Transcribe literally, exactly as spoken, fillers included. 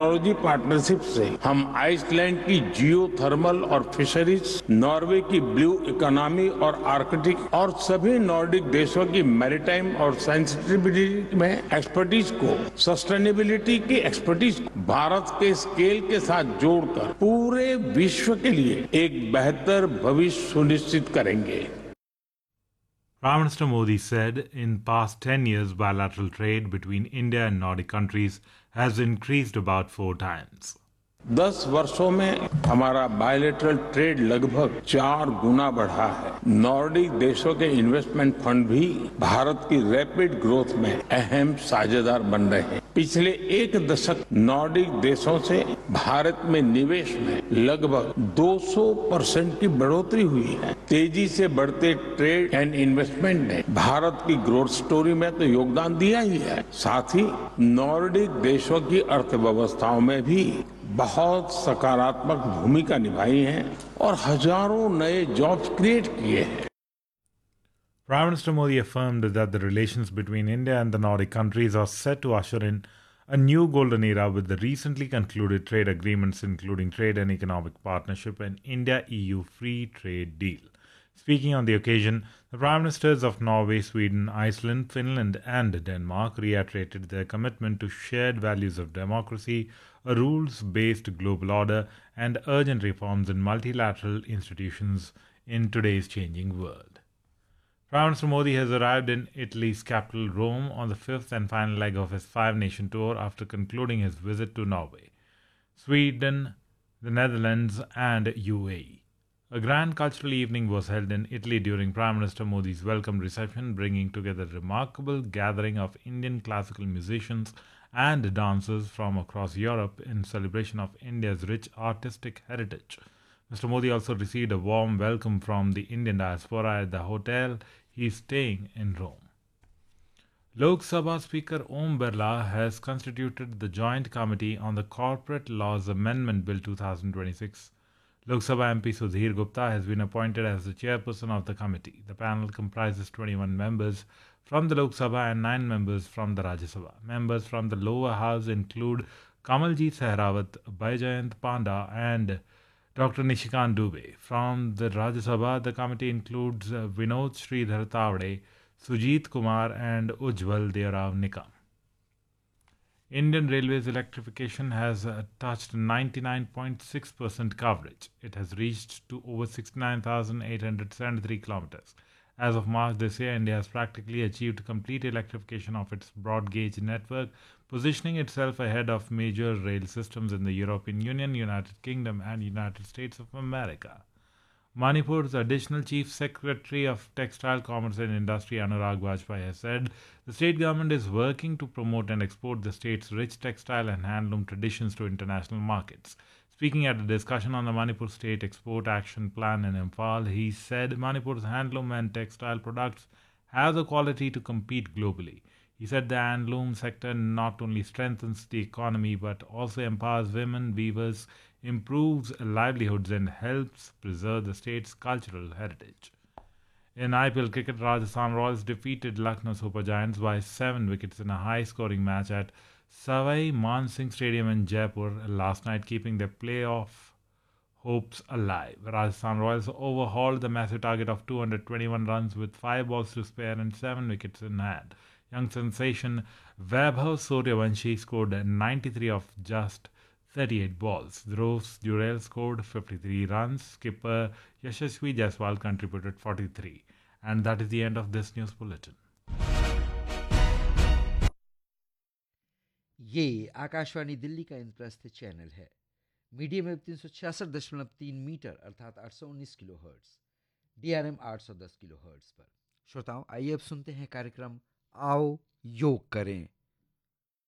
Technology partnership से हम Iceland की जियो थर्मल और फिशरीज, नॉर्वे की ब्लू इकोनॉमी और आर्कटिक और सभी नॉर्डिक देशों की मैरीटाइम और सेंसिटिविटी में एक्सपर्टीज को, सस्टेनेबिलिटी की एक्सपर्टीज को भारत के स्केल के साथ जोड़कर पूरे विश्व के लिए एक बेहतर भविष्य सुनिश्चित करेंगे। Prime Minister Modi said in past ten years bilateral trade between India and Nordic countries has increased about four times. दस वर्षों में हमारा बायलेटरल ट्रेड लगभग चार गुना बढ़ा है। नॉर्डिक देशों के इन्वेस्टमेंट फंड भी भारत की रैपिड ग्रोथ में अहम साझेदार बन रहे हैं। पिछले एक दशक नॉर्डिक देशों से भारत में निवेश में लगभग दो सौ परसेंट की बढ़ोतरी हुई है। तेजी से बढ़ते ट्रेड एंड इन्वेस्टमेंट ने भारत की ग्रोथ स्टोरी में तो योगदान दिया ही है, साथ ही नॉर्डिक देशों की अर्थव्यवस्थाओं में भी बहुत सकारात्मक भूमिका निभाई है और हजारों नए जॉब्स क्रिएट किए हैं। Prime Minister Modi affirmed that the relations between India and the Nordic countries are set to usher in a new golden era with the recently concluded trade agreements, including trade and economic partnership and India-E U free trade deal. Speaking on the occasion, the Prime Ministers of Norway, Sweden, Iceland, Finland, and Denmark reiterated their commitment to shared values of democracy, a rules-based global order, and urgent reforms in multilateral institutions in today's changing world. Prime Minister Modi has arrived in Italy's capital, Rome, on the fifth and final leg of his five-nation tour after concluding his visit to Norway, Sweden, the Netherlands, and U A E. A grand cultural evening was held in Italy during Prime Minister Modi's welcome reception, bringing together a remarkable gathering of Indian classical musicians and dancers from across Europe in celebration of India's rich artistic heritage. Mister Modi also received a warm welcome from the Indian diaspora at the hotel he is staying in Rome. Lok Sabha Speaker Om Birla has constituted the Joint Committee on the Corporate Laws Amendment Bill twenty twenty-six. Lok Sabha M P Sudhir Gupta has been appointed as the chairperson of the committee. The panel comprises twenty-one members from the Lok Sabha and nine members from the Rajya Sabha. Members from the lower house include Kamaljeet Sehrawat, Baijayant Panda, and Doctor Nishikant Dubey. From the Rajya Sabha, the committee includes uh, Vinod Sridhar Tavade, Sujit Kumar, and Ujjwal Deorao Nikam. Indian Railways electrification has uh, touched ninety-nine point six percent coverage. It has reached to over sixty-nine thousand eight hundred seventy-three kilometers. As of March this year, India has practically achieved complete electrification of its broad gauge network, positioning itself ahead of major rail systems in the European Union, United Kingdom, and United States of America. Manipur's additional Chief Secretary of Textile, Commerce and Industry, Anurag Vajpayee, has said the state government is working to promote and export the state's rich textile and handloom traditions to international markets. Speaking at a discussion on the Manipur State Export Action Plan in Imphal, he said Manipur's handloom and textile products have the quality to compete globally. He said the handloom sector not only strengthens the economy but also empowers women weavers, improves livelihoods, and helps preserve the state's cultural heritage. In I P L cricket, Rajasthan Royals defeated Lucknow Super Giants by seven wickets in a high-scoring match at Savai Man Singh Stadium in Jaipur last night, keeping their playoff hopes alive. Rajasthan Royals overhauled the massive target of two hundred twenty-one runs with five balls to spare and seven wickets in hand. Young sensation Vaibhav Suryavanshi scored ninety-three of just thirty-eight balls. Dhruv Durrell scored fifty-three runs. Skipper Yashasvi Jaiswal contributed forty-three. And that is the end of this news bulletin. ये आकाशवाणी दिल्ली का Indraprastha channel है। Medium wave तीन सौ छियासठ दशमलव तीन metre अर्थात आठ सौ उन्नीस किलो हर्ट्स, डीआरएम आठ सौ दस किलो हर्ट्स पर। श्रोताओं, आइए अब सुनते हैं कार्यक्रम आओ योग करें।